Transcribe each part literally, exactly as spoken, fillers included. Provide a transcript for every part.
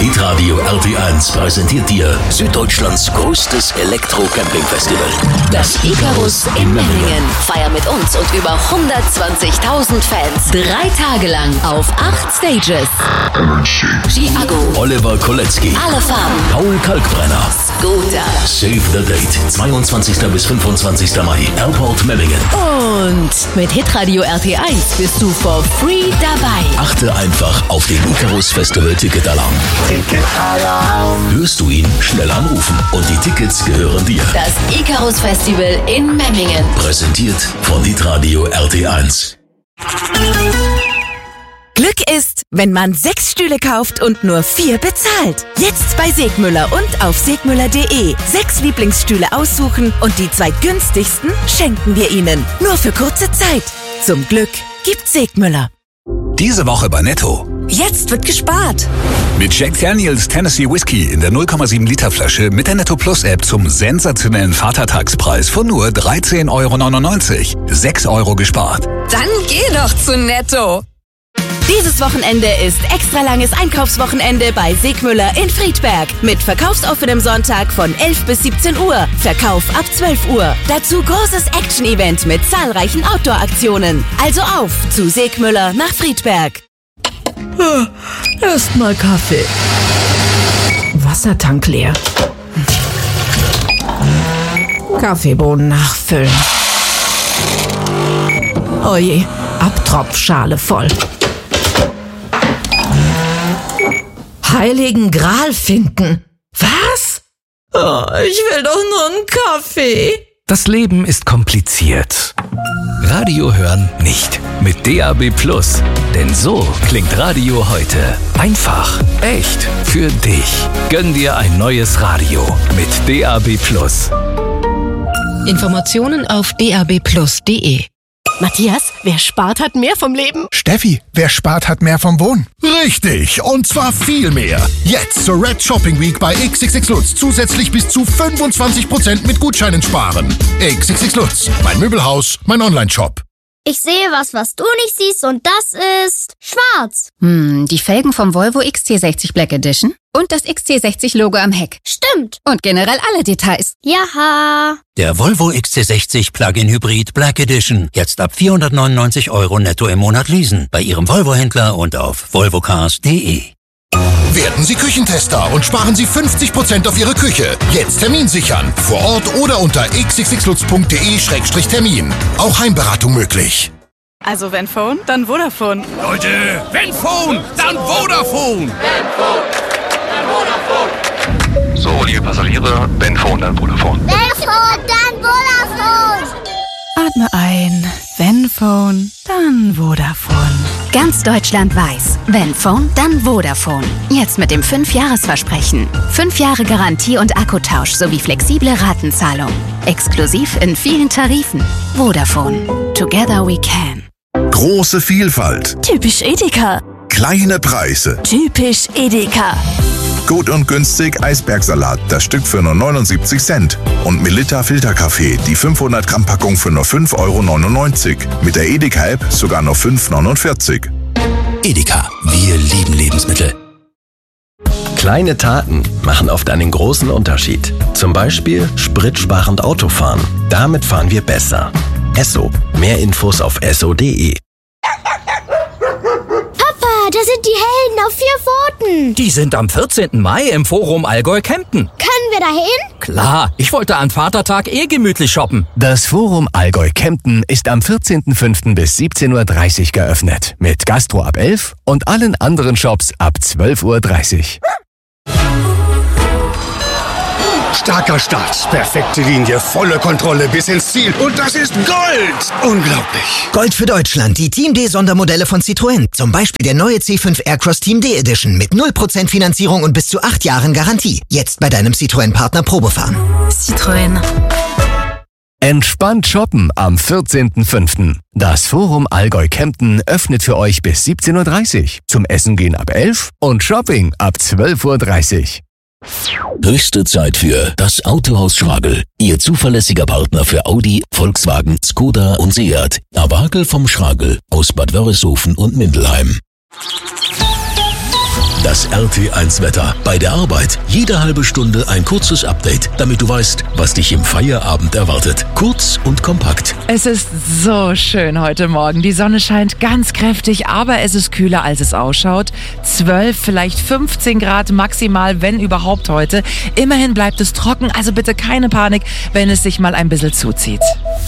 Hitradio R T eins präsentiert dir Süddeutschlands größtes Elektro-Camping-Festival. Das Icarus in Memmingen. Feier mit uns und über hundertzwanzigtausend Fans. Drei Tage lang auf acht Stages. Chiago, Oliver Kolecki, Alle Farben, Paul Kalkbrenner, Scooter. Save the Date. zweiundzwanzigster bis fünfundzwanzigster Mai. Airport Memmingen. Und mit Hitradio R T eins bist du for free dabei. Achte einfach auf den Icarus Festival Ticket-Alarm. Ticket-Alarm. Hörst du ihn? Schnell anrufen. Und die Tickets gehören dir. Das Icarus Festival in Memmingen. Präsentiert von Hitradio R T eins. Glück ist, wenn man sechs Stühle kauft und nur vier bezahlt. Jetzt bei Segmüller und auf segmüller punkt de. Sechs Lieblingsstühle aussuchen und die zwei günstigsten schenken wir Ihnen. Nur für kurze Zeit. Zum Glück gibt Segmüller. Diese Woche bei Netto. Jetzt wird gespart. Mit Jack Daniels Tennessee Whiskey in der null Komma sieben Liter Flasche mit der Netto Plus App zum sensationellen Vatertagspreis von nur dreizehn Euro neunundneunzig. sechs Euro gespart. Dann geh doch zu Netto. Dieses Wochenende ist extra langes Einkaufswochenende bei Segmüller in Friedberg. Mit verkaufsoffenem Sonntag von elf bis siebzehn Uhr. Verkauf ab zwölf Uhr. Dazu großes Action-Event mit zahlreichen Outdoor-Aktionen. Also auf zu Segmüller nach Friedberg. Erstmal Kaffee. Wassertank leer. Kaffeebohnen nachfüllen. Oje, Abtropfschale voll. Heiligen Gral finden. Was? Oh, ich will doch nur einen Kaffee. Das Leben ist kompliziert. Radio hören nicht. Mit D A B Plus. Denn so klingt Radio heute. Einfach, echt, für dich. Gönn dir ein neues Radio mit D A B Plus. Informationen auf d a b plus punkt de. Matthias, wer spart, hat mehr vom Leben. Steffi, wer spart, hat mehr vom Wohnen. Richtig, und zwar viel mehr. Jetzt zur Red Shopping Week bei X X X Lutz zusätzlich bis zu fünfundzwanzig Prozent mit Gutscheinen sparen. X X X Lutz, mein Möbelhaus, mein Online-Shop. Ich sehe was, was du nicht siehst, und das ist schwarz. Hm, die Felgen vom Volvo X C sechzig Black Edition und das X C sechzig Logo am Heck. Stimmt. Und generell alle Details. Jaha. Der Volvo X C sechzig Plug-in Hybrid Black Edition. Jetzt ab vierhundertneunundneunzig Euro netto im Monat leasen. Bei Ihrem Volvo-Händler und auf volvocars punkt de. Werden Sie Küchentester und sparen Sie fünfzig Prozent auf Ihre Küche. Jetzt Termin sichern. Vor Ort oder unter x x x lutz punkt de Schrägstrich Termin. Auch Heimberatung möglich. Also wenn Phone, dann Vodafone. Leute, wenn Phone, dann Vodafone. Wenn Phone, dann Vodafone. So, liebe Passagiere, wenn Phone, dann Vodafone. Wenn Phone, dann Vodafone. Atme ein. Wenn Phone, dann Vodafone. Ganz Deutschland weiß, wenn Phone, dann Vodafone. Jetzt mit dem fünf Jahres Versprechen. fünf Jahre Garantie und Akkutausch sowie flexible Ratenzahlung. Exklusiv in vielen Tarifen. Vodafone. Together we can. Große Vielfalt. Typisch Edeka. Kleine Preise. Typisch Edeka. Gut und günstig Eisbergsalat, das Stück für nur neunundsiebzig Cent. Und Melitta Filterkaffee, die fünfhundert Gramm Packung für nur fünf Euro neunundneunzig. Mit der Edeka-App sogar nur fünf Euro neunundvierzig. Edeka, wir lieben Lebensmittel. Kleine Taten machen oft einen großen Unterschied. Zum Beispiel spritsparend Autofahren. Damit fahren wir besser. Esso. Mehr Infos auf esso punkt de. Da sind die Helden auf vier Pfoten. Die sind am vierzehnten Mai im Forum Allgäu Kempten. Können wir da hin? Klar, ich wollte an Vatertag eh gemütlich shoppen. Das Forum Allgäu Kempten ist am vierzehnten fünften bis siebzehn Uhr dreißig geöffnet. Mit Gastro ab elf und allen anderen Shops ab zwölf Uhr dreißig. Starker Start, perfekte Linie, volle Kontrolle bis ins Ziel. Und das ist Gold! Unglaublich. Gold für Deutschland, die Team D-Sondermodelle von Citroën. Zum Beispiel der neue C fünf Aircross Team D Edition mit null Prozent Finanzierung und bis zu acht Jahren Garantie. Jetzt bei deinem Citroën-Partner Probefahren. Citroën. Entspannt shoppen am vierzehnten fünften. Das Forum Allgäu Kempten öffnet für euch bis siebzehn Uhr dreißig. Zum Essen gehen ab elf und Shopping ab zwölf Uhr dreißig. Höchste Zeit für das Autohaus Schragel. Ihr zuverlässiger Partner für Audi, Volkswagen, Skoda und Seat. Abagel vom Schragel aus Bad Wörishofen und Mindelheim. Das R T eins Wetter. Bei der Arbeit jede halbe Stunde ein kurzes Update, damit du weißt, was dich im Feierabend erwartet. Kurz und kompakt. Es ist so schön heute Morgen. Die Sonne scheint ganz kräftig, aber es ist kühler, als es ausschaut. zwölf, vielleicht fünfzehn Grad maximal, wenn überhaupt heute. Immerhin bleibt es trocken, also bitte keine Panik, wenn es sich mal ein bisschen zuzieht.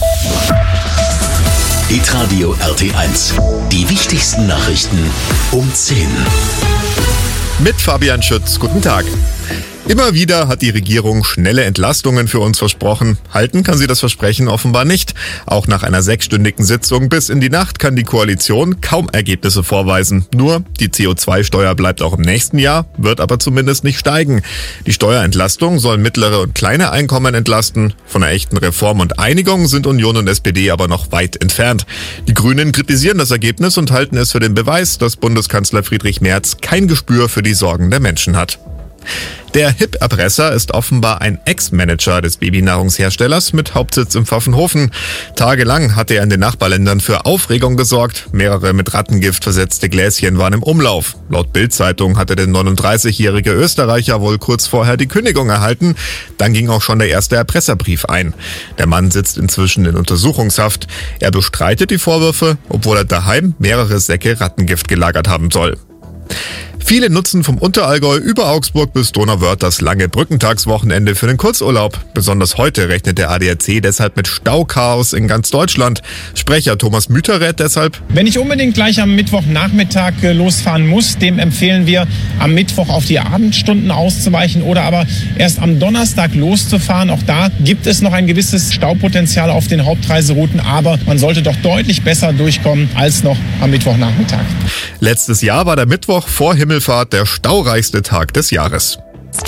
Hitradio R T eins. Die wichtigsten Nachrichten um zehn. Mit Fabian Schütz. Guten Tag. Immer wieder hat die Regierung schnelle Entlastungen für uns versprochen. Halten kann sie das Versprechen offenbar nicht. Auch nach einer sechsstündigen Sitzung bis in die Nacht kann die Koalition kaum Ergebnisse vorweisen. Nur die C O zwei Steuer bleibt auch im nächsten Jahr, wird aber zumindest nicht steigen. Die Steuerentlastung soll mittlere und kleine Einkommen entlasten. Von einer echten Reform und Einigung sind Union und S P D aber noch weit entfernt. Die Grünen kritisieren das Ergebnis und halten es für den Beweis, dass Bundeskanzler Friedrich Merz kein Gespür für die Sorgen der Menschen hat. Der Hip-Erpresser ist offenbar ein Ex-Manager des Babynahrungsherstellers mit Hauptsitz im Pfaffenhofen. Tagelang hatte er in den Nachbarländern für Aufregung gesorgt. Mehrere mit Rattengift versetzte Gläschen waren im Umlauf. Laut Bild-Zeitung hatte der neununddreißigjährige Österreicher wohl kurz vorher die Kündigung erhalten. Dann ging auch schon der erste Erpresserbrief ein. Der Mann sitzt inzwischen in Untersuchungshaft. Er bestreitet die Vorwürfe, obwohl er daheim mehrere Säcke Rattengift gelagert haben soll. Viele nutzen vom Unterallgäu über Augsburg bis Donauwörth das lange Brückentagswochenende für den Kurzurlaub. Besonders heute rechnet der A D A C deshalb mit Stauchaos in ganz Deutschland. Sprecher Thomas Müther rät deshalb: Wenn ich unbedingt gleich am Mittwochnachmittag losfahren muss, dem empfehlen wir, am Mittwoch auf die Abendstunden auszuweichen oder aber erst am Donnerstag loszufahren. Auch da gibt es noch ein gewisses Staupotenzial auf den Hauptreiserouten, aber man sollte doch deutlich besser durchkommen als noch am Mittwochnachmittag. Letztes Jahr war der Mittwoch vor Himmelfahrt der staureichste Tag des Jahres.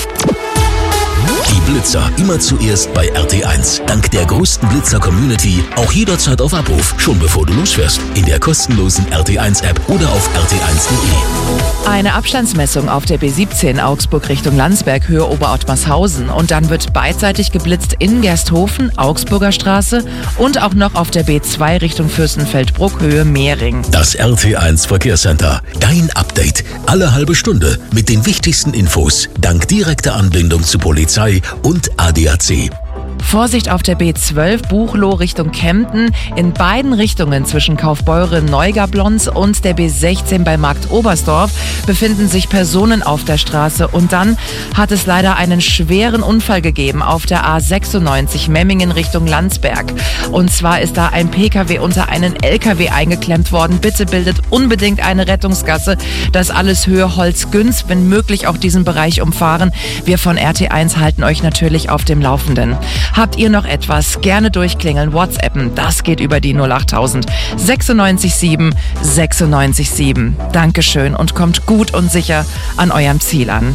Die Blitzer immer zuerst bei R T eins. Dank der größten Blitzer-Community auch jederzeit auf Abruf, schon bevor du losfährst. In der kostenlosen R T eins App oder auf r t eins punkt d e. Eine Abstandsmessung auf der B siebzehn Augsburg Richtung Landsberg, Höhe Oberottmarshausen. Und dann wird beidseitig geblitzt in Gersthofen, Augsburger Straße und auch noch auf der B zwei Richtung Fürstenfeldbruck, Höhe Mehring. Das R T eins Verkehrscenter. Dein Update. Alle halbe Stunde mit den wichtigsten Infos. Dank direkter Anbindung zu Polizei und A D A C. Vorsicht auf der B zwölf Buchloe Richtung Kempten. In beiden Richtungen zwischen Kaufbeuren Neugablons und der B sechzehn bei Markt Oberstdorf befinden sich Personen auf der Straße. Und dann hat es leider einen schweren Unfall gegeben auf der A sechsundneunzig Memmingen Richtung Landsberg. Und zwar ist da ein P K W unter einen L K W eingeklemmt worden. Bitte bildet unbedingt eine Rettungsgasse. Das alles Höhe Holzgünz, wenn möglich auch diesen Bereich umfahren. Wir von R T eins halten euch natürlich auf dem Laufenden. Habt ihr noch etwas? Gerne durchklingeln, WhatsAppen. Das geht über die null achttausend sechsundneunzig sieben sechsundneunzig sieben. Dankeschön und kommt gut und sicher an eurem Ziel an.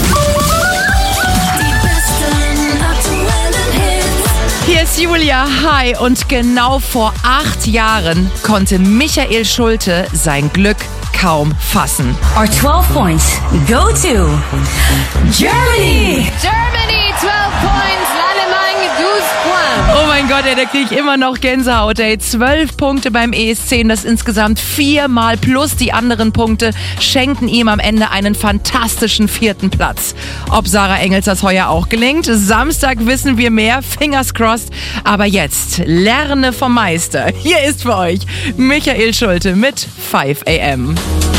Hier ist Julia, hi, und genau vor acht Jahren konnte Michael Schulte sein Glück kaum fassen. Our twelve points go to Germany! Germany, twelve points, l'Allemagne, douze points. Oh mein Gott, ey, da kriege ich immer noch Gänsehaut, ey. zwölf Punkte beim E S C, das insgesamt viermal plus die anderen Punkte schenken ihm am Ende einen fantastischen vierten Platz. Ob Sarah Engels das heuer auch gelingt? Samstag wissen wir mehr, fingers crossed. Aber jetzt, lerne vom Meister. Hier ist für euch Michael Schulte mit five a m